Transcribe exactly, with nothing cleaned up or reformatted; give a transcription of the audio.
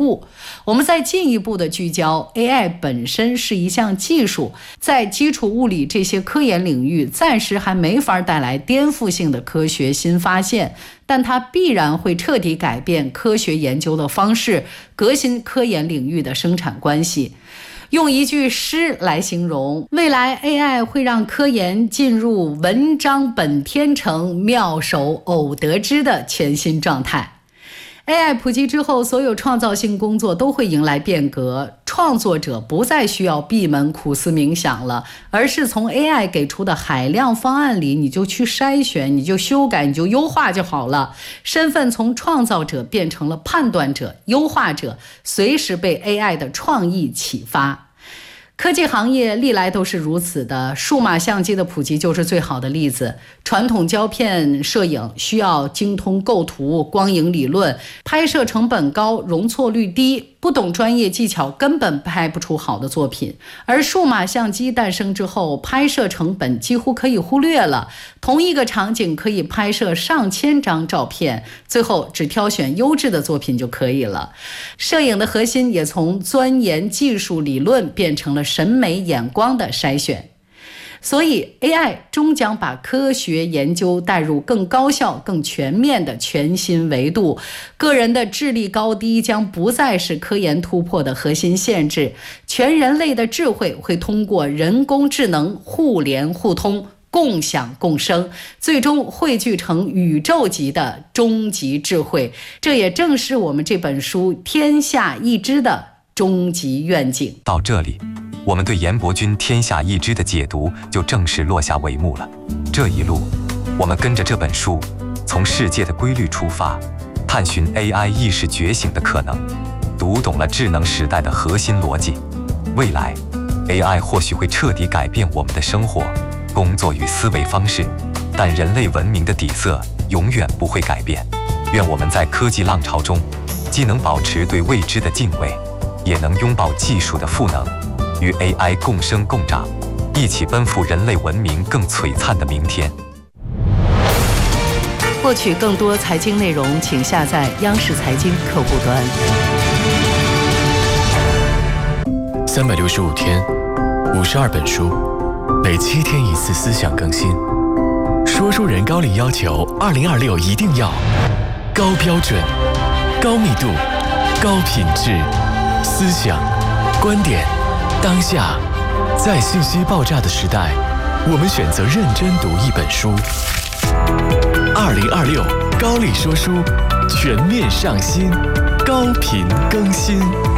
物。我们再进一步的聚焦 A I 本身是一项技术，在基础物理这些科研领域暂时还没法带来颠覆性的科学新发现，但它必然会彻底改变科学研究的方式，革新科研领域的生产关系。用一句诗来形容，未来 A I 会让科研进入文章本天成，妙手偶得之的全新状态。A I 普及之后，所有创造性工作都会迎来变革，创作者不再需要闭门苦思冥想了，而是从 A I 给出的海量方案里，你就去筛选，你就修改，你就优化就好了。身份从创造者变成了判断者、优化者，随时被 A I 的创意启发。科技行业历来都是如此的，数码相机的普及就是最好的例子。传统胶片摄影需要精通构图、光影理论，拍摄成本高，容错率低，不懂专业技巧根本拍不出好的作品。而数码相机诞生之后，拍摄成本几乎可以忽略了，同一个场景可以拍摄上千张照片，最后只挑选优质的作品就可以了。摄影的核心也从钻研技术理论变成了审美眼光的筛选。所以 A I 终将把科学研究带入更高效、更全面的全新维度，个人的智力高低将不再是科研突破的核心限制，全人类的智慧会通过人工智能互联互通、共享共生，最终汇聚成宇宙级的终极智慧。这也正是我们这本书天下一知的终极愿景。 到这里，我们对严伯钧天下一知的解读就正式落下帷幕了。这一路，我们跟着这本书，从世界的规律出发，探寻 A I 意识觉醒的可能，读懂了智能时代的核心逻辑。未来 A I 或许会彻底改变我们的生活、工作与思维方式，但人类文明的底色永远不会改变。愿我们在科技浪潮中，既能保持对未知的敬畏，也能拥抱技术的赋能，与 A I 共生共长，一起奔赴人类文明更璀璨的明天。 获取更多财经内容，请下载央视财经客户端。 三百六十五天，五十二本书，每七天一次思想更新。说书人高瓴要求，二零二六一定要高标准、高密度、高品质，思想、观点。当下，在信息爆炸的时代，我们选择认真读一本书。二零二六高瓴说书全面上新，高频更新。